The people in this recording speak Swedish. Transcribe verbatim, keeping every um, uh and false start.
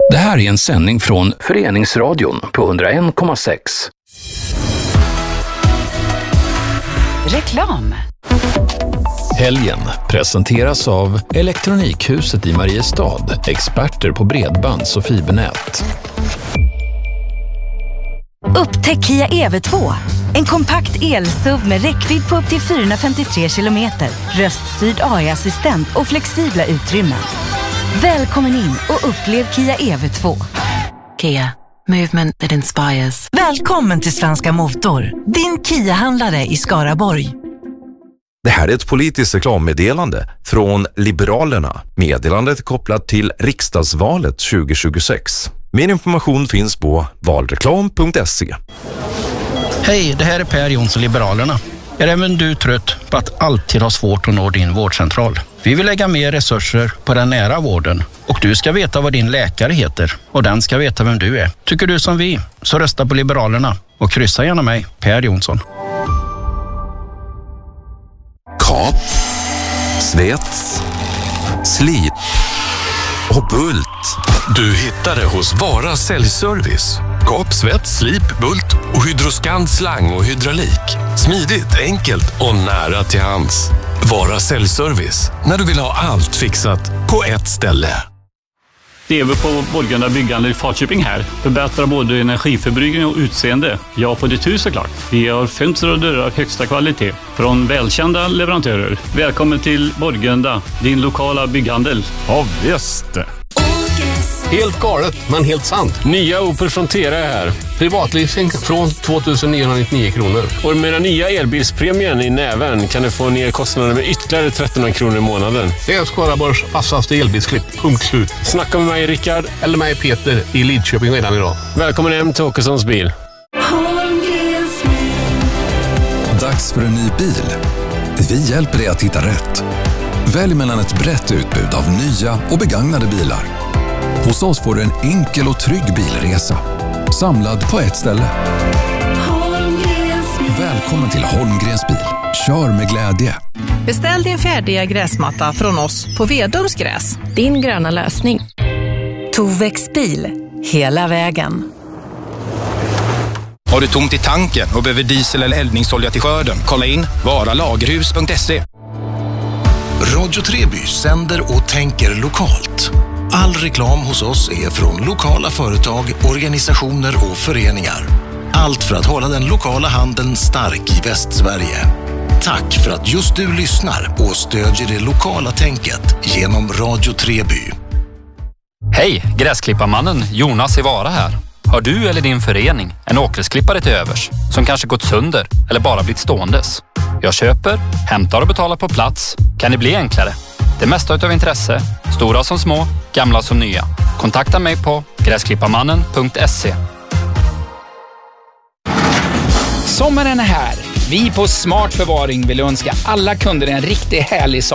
Det här är en sändning från Föreningsradion på hundra en komma sex. Reklam. Helgen presenteras av Elektronikhuset i Mariestad, experter på bredbands- och fibernät. Upptäck Kia E V två. En kompakt el-S U V med räckvidd på upp till fyrahundrafemtiotre kilometer, röststyrd A I-assistent och flexibla utrymmen. Välkommen in och upplev Kia E V två. Kia, movement that inspires. Välkommen till Svenska Motor, din Kia-handlare i Skaraborg. Det här är ett politiskt reklammeddelande från Liberalerna. Meddelandet är kopplat till riksdagsvalet tjugo tjugosex. Mer information finns på valreklam punkt se. Hej, det här är Per Jonsson, Liberalerna. Är även du trött på att alltid ha svårt att nå din vårdcentral? Vi vill lägga mer resurser på den nära vården och du ska veta vad din läkare heter och den ska veta vem du är. Tycker du som vi, så rösta på Liberalerna och kryssa gärna mig, Per Jonsson. Kap, svets, slip och bult. Du hittar det hos Vara säljservice. Kap, svets, slip, bult och Hydroscan slang och hydraulik. Smidigt, enkelt och nära till hands. Vara säljservice. När du vill ha allt fixat på ett ställe. Det är vi på Borgunda byggande i Falköping här. Förbättrar både energiförbrukning och utseende. Ja, på ditt hus såklart. Vi har fönster och dörrar av högsta kvalitet från välkända leverantörer. Välkommen till Borgunda, din lokala bygghandel. Ja, visst. Helt galet, men helt sant. Nya Opel Frontera är här. Privatleasing från tvåtusen-niohundranittionio kronor. Och med den nya elbilspremien i näven kan du få ner kostnaden med ytterligare trettonhundra kronor i månaden. Det är Skaraborgs vassaste elbilsklipp. Punkt slut. Snacka med mig, Rickard. Eller mig, Peter, i Lidköping redan idag. Välkommen hem till Åkessons bil. Dags för en ny bil. Vi hjälper dig att hitta rätt. Välj mellan ett brett utbud av nya och begagnade bilar. Hos oss får du en enkel och trygg bilresa. Samlad på ett ställe. Välkommen till Holmgrens bil. Kör med glädje. Beställ din färdiga gräsmatta från oss på Vedums gräs. Din gröna lösning. Tovex bil. Hela vägen. Har du tomt i tanken och behöver diesel eller eldningsolja till skörden? Kolla in varalagerhus punkt se. Radio Treby sänder och tänker lokalt. All reklam hos oss är från lokala företag, organisationer och föreningar. Allt för att hålla den lokala handeln stark i Västsverige. Tack för att just du lyssnar och stödjer det lokala tänket genom Radio Treby. Hej, gräsklipparmannen Jonas i Vara här. Har du eller din förening en åkersklippare till övers som kanske gått sönder eller bara blivit ståendes? Jag köper, hämtar och betalar på plats. Kan det bli enklare? Det mesta utav intresse, stora som små, gamla som nya. Kontakta mig på gräsklipparmannen punkt se. Sommaren är här. Vi på Smart Förvaring vill önska alla kunder en riktigt härlig sommar.